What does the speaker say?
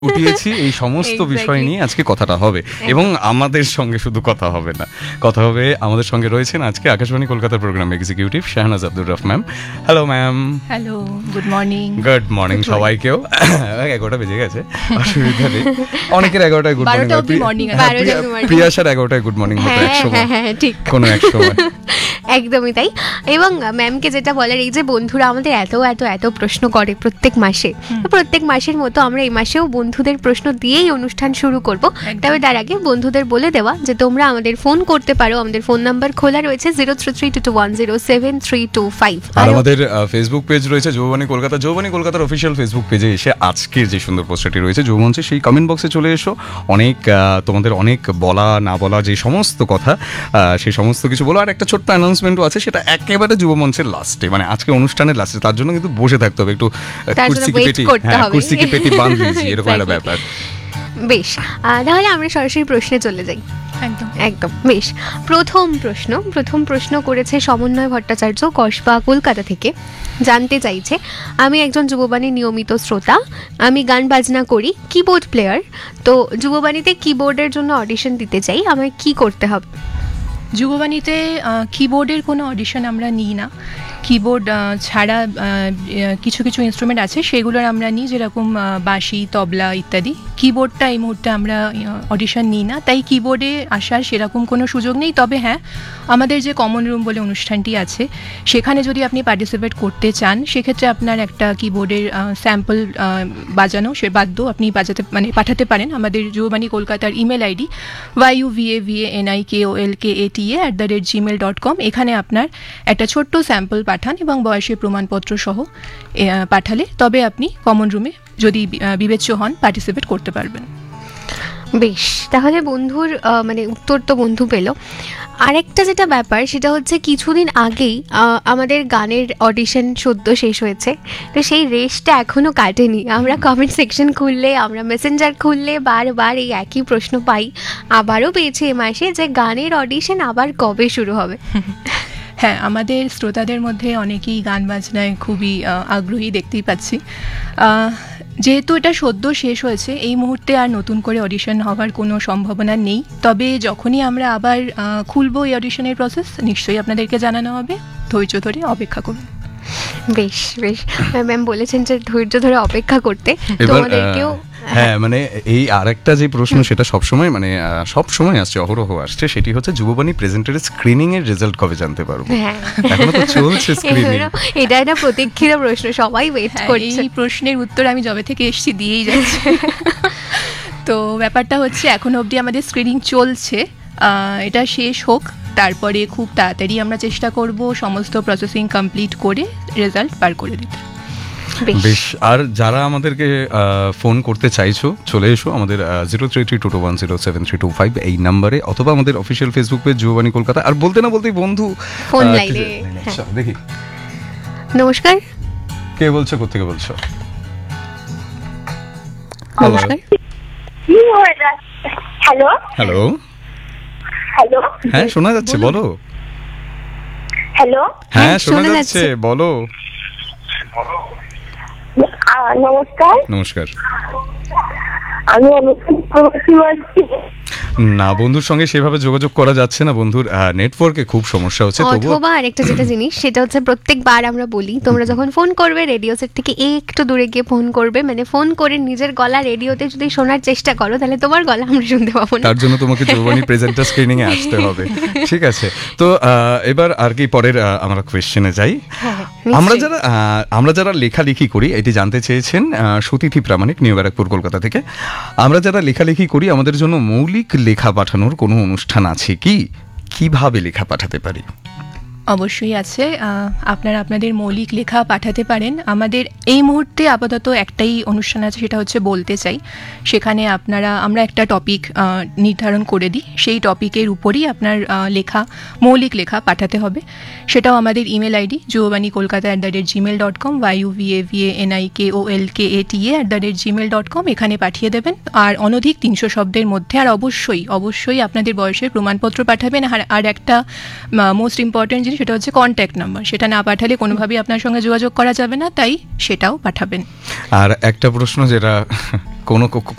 উঠিয়েছি এই সমস্ত বিষয় নিয়ে আজকে কথাটা হবে এবং আমাদের সঙ্গে শুধু কথা হবে না, কথা হবে আমাদের সঙ্গে রয়েছেন আজকে আকাশবাণী কলকাতার programme executive Shahnaz Abdur Rauf ma'am. Hello ma'am. Hello, good morning. Good morning সবাইকেও। 11টা বেজে গেছে, অসুবিধা নেই। অনেকের 11টায় গুড মর্নিং, প্রিয়াশার 11টায় গুড মর্নিং হতো এক সময়, ঠিক কোনো এক সময়। একদমই তাই। এবং ম্যামকে যেটা বলার, এই যে বন্ধুরা আমাদের এত এত এত প্রশ্ন করে প্রত্যেক মাসের মতো আমরা এই মাসেও বন্ধুদের প্রশ্ন দিয়েই অনুষ্ঠান শুরু করব। তবে তার আগে বন্ধুদের বলে দেওয়া যে তোমরা আমাদের ফোন করতে পারো, আমাদের ফোন নাম্বার খোলা রয়েছে 0332210732 আর আমাদের ফেসবুক পেজ রয়েছে যৌবনী কলকাতা। যৌবনী কলকাতার অফিসিয়াল ফেসবুক পেজে এসে আজকের যে সুন্দর পোস্টারটি রয়েছে যৌবঞ্চে, সেই কমেন্ট বক্সে চলে এসো। অনেক তোমাদের অনেক বলা না বলা যে সমস্ত কথা, সেই সমস্ত কিছু বলো। আর একটা ছোট্ট অ্যানাউন্সমেন্টও আছে, সেটা একেবারে যুবমঞ্চের লাস্টে, মানে আজকে অনুষ্ঠানের লাস্টে। তার জন্য কিন্তু বসে থাকতে হবে, একটু কুর্সি কি পেটি বাঁধ এরকম একটা ব্যাপার। বেশ, তাহলে আমরা সরাসরি প্রশ্নে চলে যাই। একদম বেশ। প্রথম প্রশ্ন করেছে সমন্বয় ভট্টাচার্য কসবা কলকাতা থেকে। জানতে চাইছে, আমি একজন যুববাণীর নিয়মিত শ্রোতা, আমি গান বাজনা করি, কিবোর্ড প্লেয়ার। তো যুববাণীতে কিবোর্ডের জন্য অডিশন দিতে চাই, আমায় কি করতে হবে? যুববাণীতে কিবোর্ডের কোনো অডিশন আমরা নিই না। কিবোর্ড ছাড়া কিছু কিছু ইনস্ট্রুমেন্ট আছে, সেগুলোর আমরা নিই, যেরকম বাঁশি, তবলা ইত্যাদি। কিবোর্ডটা এই মুহূর্তে আমরা অডিশন নিই না, তাই কিবোর্ডে আসার সেরকম কোনো সুযোগ নেই। তবে হ্যাঁ, আমাদের যে কমন রুম বলে অনুষ্ঠানটি আছে, সেখানে যদি আপনি পার্টিসিপেট করতে চান, সেক্ষেত্রে আপনার একটা কিবোর্ডের স্যাম্পল বাজানো, সে বাদ্য আপনি পাঠাতে পারেন আমাদের যুববাণী কলকাতার ইমেল আইডি yuvavanikoolkata@gmail.com। এখানে আপনার একটা ছোট্ট স্যাম্পল পাঠান এবং বয়সের প্রমাণপত্র সহ পাঠালে তবে আপনি কমন রুমে যদি বিবেচ্য হন পার্টিসিপেট করতে পারবেন। বেশ, তাহলে বন্ধুর উত্তর তো বন্ধু পেল। আরেকটা যেটা ব্যাপার, সেটা হচ্ছে কিছুদিন আগেই আমাদের গানের অডিশন সদ্য শেষ হয়েছে, তো সেই রেসটা এখনো কাটেনি। আমরা কমেন্ট সেকশন খুললে, আমরা মেসেঞ্জার খুললে বারবার এই একই প্রশ্ন পাই। আবারও পেয়েছি এ মাসে যে গানের অডিশন আবার কবে শুরু হবে। হ্যাঁ, আমাদের শ্রোতাদের মধ্যে অনেকেই গান বাজনায় খুবই আগ্রহী দেখতেই পাচ্ছি। যেহেতু এটা সদ্য শেষ হয়েছে, এই মুহূর্তে আর নতুন করে অডিশন হওয়ার কোনো সম্ভাবনা নেই। তবে যখনই আমরা আবার খুলবো এই অডিশনের প্রসেস, নিশ্চয়ই আপনাদেরকে জানানো হবে। ধৈর্য ধরে অপেক্ষা করুন। বেশ বেশ, ম্যাম বলেছেন যে ধৈর্য ধরে অপেক্ষা করতে। তোমাদেরকেও হ্যাঁ, এই আরেকটা যে প্রশ্ন, সেটা সবসময় আসছে, অহরহ আসছে, সেটি হচ্ছে যুববাণী প্রেজেন্টারের স্ক্রিনিং এর রেজাল্ট কবে জানতে পারবো? এখনো তো চলছে স্ক্রিনিং। এটা একটা প্রতীক্ষিত প্রশ্ন, সবাই ওয়েট করছে। এই প্রশ্নের উত্তর আমি যবে থেকে এসেছি দিয়েই যাচ্ছি। তো ব্যাপারটা হচ্ছে, এখনো অবধি আমাদের স্ক্রিনিং চলছে, এটা শেষ হোক, তারপরে খুব তাড়াতাড়ি আমরা চেষ্টা করব সমস্ত প্রসেসিং কমপ্লিট করে রেজাল্ট বার করে দিতে। বেশ, আর যারা আমাদেরকে ফোন করতে চাইছো, চলে এসো আমাদের 0332210732 এই নাম্বারে, অথবা আমাদের অফিসিয়াল ফেসবুক পেজ যুববাণী কলকাতা। আর বলতে না বলতেই বন্ধু ফোন লাইনে। দেখি, নমস্কার, কে বলছো, কোথেকে বলছো? নমস্কার। হ্যালো হ্যালো, হ্যাঁ শোনা যাচ্ছে, বলো। হ্যালো, হ্যাঁ শোনা যাচ্ছে, বলো। নমস্কার। নমস্কার। আমি বলছি। না, বন্ধুর সঙ্গে সেভাবে যোগাযোগ করা যাচ্ছে না, বন্ধুর নেটওয়ার্কে খুব সমস্যা হচ্ছে। অথবা আরেকটা যেটা জিনিস, সেটা হচ্ছে প্রত্যেকবার আমরা বলি, তোমরা যখন ফোন করবে রেডিও সেট থেকে একটু দূরে গিয়ে ফোন করবে, ফোন করে নিজের গলা রেডিওতে যদি শোনার চেষ্টা করো, তাহলে তোমার গলা আমরা শুনতে পাবো না। তার জন্য তোমাকে যুববাণী প্রেজেন্টার স্ক্রিনিং এ আসতে হবে। ঠিক আছে, তো এবার আর কি পরের আমরা কোয়েশ্চেনে যাই। আমরা যারা লেখালেখি করি, এটি জানতে চেয়েছেন সুতিথি প্রামাণিক, নিউ ব্যারাকপুর কলকাতা থেকে। আমরা যারা লেখালেখি করি, আমাদের জন্য মৌলিক লেখা পাঠানোর কোনো অনুষ্ঠান আছে কি? কিভাবে লেখা পাঠাতে পারি? অবশ্যই আছে। আপনারা আপনাদের মৌলিক লেখা পাঠাতে পারেন। আমাদের এই মুহূর্তে আপাতত একটাই অনুষ্ঠান আছে, সেটা হচ্ছে বলতে চাই। সেখানে আমরা একটা টপিক নির্ধারণ করে দিই, সেই টপিকের উপরই আপনার মৌলিক লেখা পাঠাতে হবে। সেটাও আমাদের ইমেল আইডি yuvavanikoolkata@gmail.com, yuvavanikoolkata@gmail.com, এখানে পাঠিয়ে দেবেন। আর অনধিক 300 শব্দের মধ্যে। আর অবশ্যই আপনাদের বয়সের প্রমাণপত্র পাঠাবেন। আর একটা মোস্ট ইম্পর্টেন্ট জিনিস, সেটা হচ্ছে কন্ট্যাক্ট নাম্বার। সেটা না পাঠালে কোনোভাবেই আপনার সঙ্গে যোগাযোগ করা যাবে না, তাই সেটাও পাঠাবেন। আর একটা প্রশ্ন যেটা কোনো